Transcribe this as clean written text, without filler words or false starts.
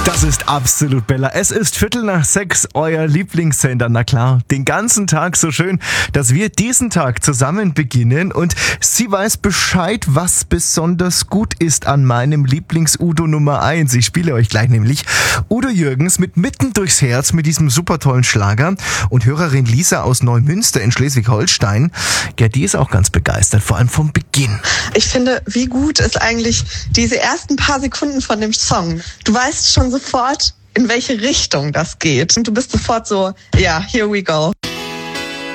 Das ist absolut Bella. Es ist 5:45, euer Lieblingssender. Na klar, den ganzen Tag so schön, dass wir diesen Tag zusammen beginnen. Und sie weiß Bescheid, was besonders gut ist an meinem Lieblings-Udo Nummer 1. Ich spiele euch gleich nämlich Udo Jürgens mit Mitten durchs Herz mit diesem super tollen Schlager. Und Hörerin Lisa aus Neumünster in Schleswig-Holstein, ja, die ist auch ganz begeistert, vor allem vom Beginn. Ich finde, wie gut ist eigentlich diese ersten paar Sekunden von dem Song. Du weißt schon sofort, in welche Richtung das geht. Und du bist sofort so, ja, here we go.